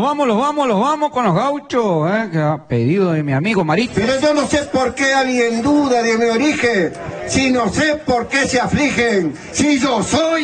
los vamos con los gauchos, que ha pedido de mi amigo Marito. Pero yo no sé por qué alguien duda de mi origen, si no sé por qué se afligen, si yo soy